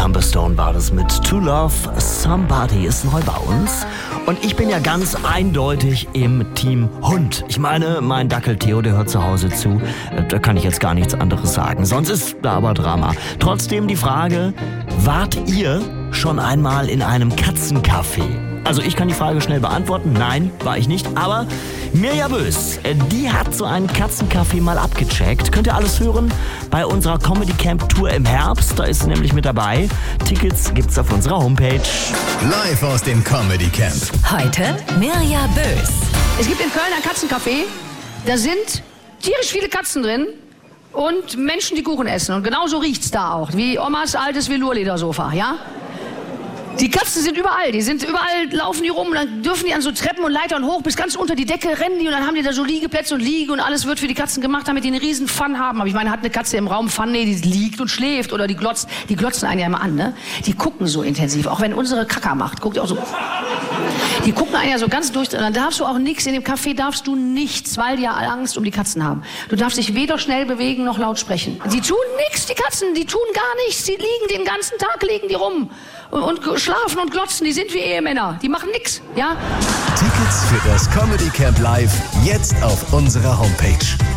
Humberstone war das mit To Love Somebody, ist neu bei uns. Und ich bin ja ganz eindeutig im Team Hund. Ich meine, mein Dackel Theo, der hört zu Hause zu. Da kann ich jetzt gar nichts anderes sagen. Sonst ist da aber Drama. Trotzdem die Frage, wart ihr schon einmal in einem Katzencafé? Also ich kann die Frage schnell beantworten. Nein, war ich nicht. Aber Mirja Bös, die hat so einen Katzencafé mal abgecheckt. Könnt ihr alles hören bei unserer Comedy Camp Tour im Herbst. Da ist sie nämlich mit dabei. Tickets gibt's auf unserer Homepage. Live aus dem Comedy Camp. Heute Mirja Bös. Es gibt in Köln ein Katzencafé. Da sind tierisch viele Katzen drin und Menschen, die Kuchen essen. Und genauso riecht's da auch. Wie Omas altes Velourledersofa, ja? Die Katzen sind überall, laufen die rum und dann dürfen die an so Treppen und Leitern hoch bis ganz unter die Decke rennen die und dann haben die da so Liegeplätze und Liege und alles wird für die Katzen gemacht, damit die einen riesen Fun haben. Aber ich meine, hat eine Katze im Raum Fun? Nee, die liegt und schläft oder die glotzen einen ja immer an, ne? Die gucken so intensiv, auch wenn unsere Kaka macht, guckt ihr auch so. Die gucken einen ja so ganz durch, und dann darfst du auch nichts, in dem Café darfst du nichts, weil die ja Angst um die Katzen haben. Du darfst dich weder schnell bewegen noch laut sprechen. Die tun nichts, die Katzen, die tun gar nichts, die liegen den ganzen Tag, liegen die rum und schlafen und glotzen, die sind wie Ehemänner, die machen nichts, ja? Tickets für das Comedy Camp Live jetzt auf unserer Homepage.